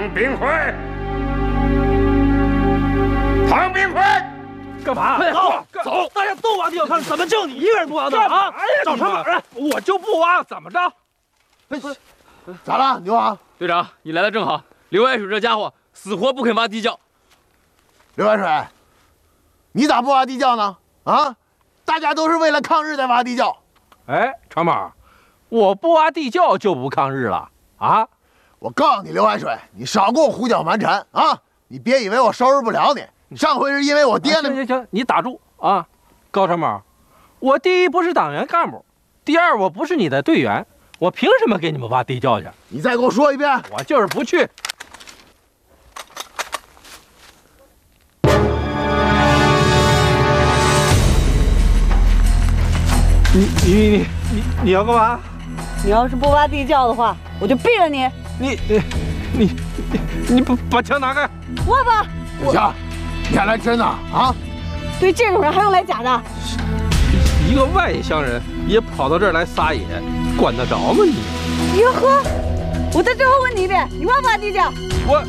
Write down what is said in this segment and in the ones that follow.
炳辉，唐炳辉， 干嘛？ 走走！ 大家都挖地窖坑，怎么就你一个人不挖呢？啊！找什么人？我就不挖，怎么着？ 咋了，牛王？ 队长，你来的正好。刘爱水这家伙死活不肯挖地窖。 刘爱水，你咋不挖地窖呢？啊！大家都是为了抗日在挖地窖。 哎，长毛，我不挖地窖就不抗日了啊！ 我告诉你，刘爱水，你少给我胡搅蛮缠啊！你别以为我收拾不了你。上回是因为我爹呢。 行，你打住啊！高长毛，我第一不是党员干部，第二我不是你的队员，我凭什么给你们挖地窖去？ 你再给我说一遍。 我就是不去。你要干嘛？ 你要是不挖地窖的话，我就毙了你！ 你把枪拿开！ 挖吧！ 小强，你还来真的啊？ 对这种人还用来假的？ 一个外乡人也跑到这儿来撒野，管得着吗你？ 哟呵！我再最后问你一遍，你挖不挖地窖？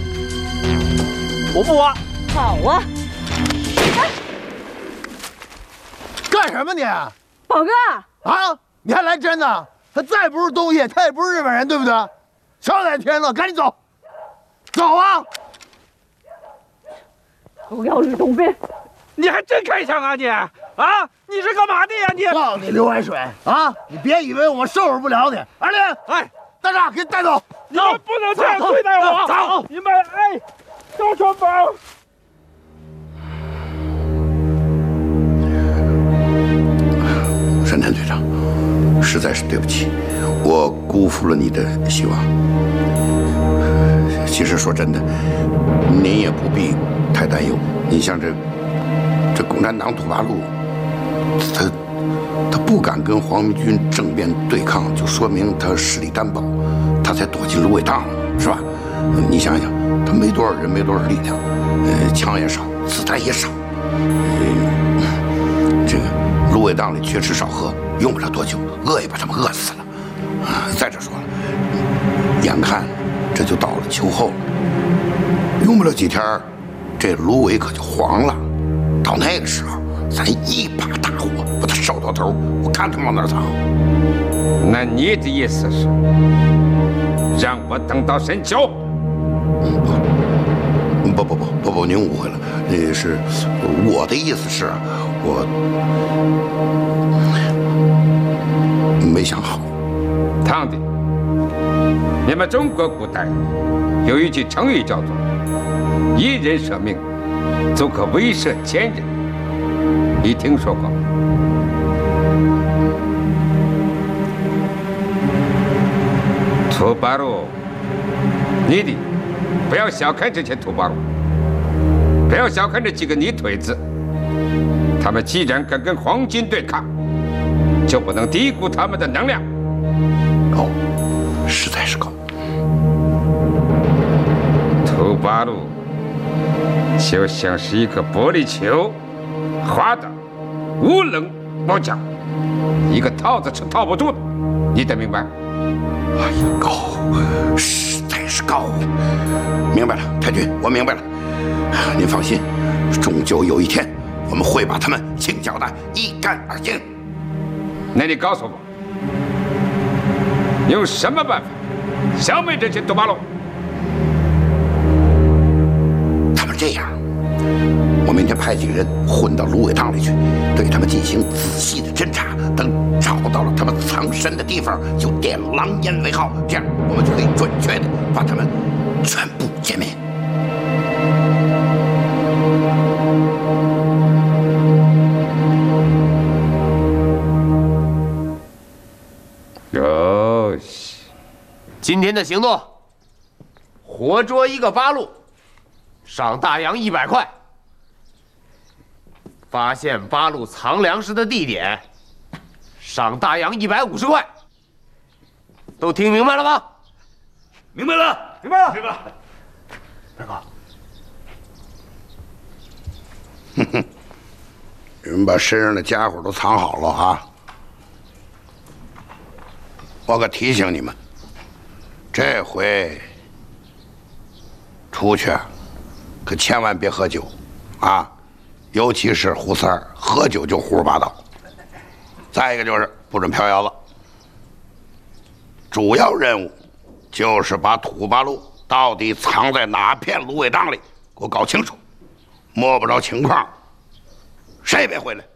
我不挖。 好啊！ 干什么你？ 宝哥啊！你还来真的？他再不是东西，他也不是日本人，对不对？少在天了，赶紧走！走啊！ 不要日东兵！ 你还真开枪啊你？啊！你是干嘛的呀你？ 告诉你刘海水啊！你别以为我收拾不了你。二林， 哎， 大傻，给你带走！ 你们不能这样对待我！ 走！ 你们哎，高传宝。 山田队长，实在是对不起，我辜负了你的希望。其实说真的，您也不必太担忧。你像这共产党土八路，他不敢跟皇明军正面对抗，就说明他实力单薄，他才躲进芦苇荡，是吧？你想想，他没多少人，没多少力量，枪也少，子弹也少，这个芦苇荡里缺吃少喝，用不了多久，饿也把他们饿死了。再者说了，眼看这就到了秋后了，用不了几天，这芦苇可就黄了。到那个时候，咱一把大火把它烧到头，我看他往哪藏。 那你的意思是让我等到深秋？ 不，您误会了。那是我的意思是，我没想好。 堂弟，你们中国古代有一句成语叫做“一人舍命，足可威慑千人”，你听说过吗？土八路，你的不要小看这些土八路，不要小看这几个泥腿子，他们既然敢跟皇军对抗，就不能低估他们的能量。 高，实在是高。 土八路就像是一个玻璃球，滑的无棱无角，一个套子是套不住的，你得明白。 哎呀，高，实在是高。明白了，太君，我明白了。您放心，终究有一天，我们会把他们清剿的一干二净。 那你告诉我，用什么办法消灭这些土八路？ 他们这样，我明天派几个人混到芦苇荡里去，对他们进行仔细的侦查。等找到了他们藏身的地方，就点狼烟为号，这样我们就可以准确的把他们全部歼灭。 哟， 今天的行动，活捉一个八路，赏大洋100块；发现八路藏粮食的地点，赏大洋150块。都听明白了吗？ 明白了，明白了，明白了。大哥， 哼哼，你们把身上的家伙都藏好了啊！我可提醒你们，这回出去可千万别喝酒，啊，尤其是胡三儿，喝酒就胡说八道。再一个就是不准飘摇子。主要任务就是把土八路到底藏在哪片芦苇荡里，给我搞清楚。摸不着情况，谁也别回来。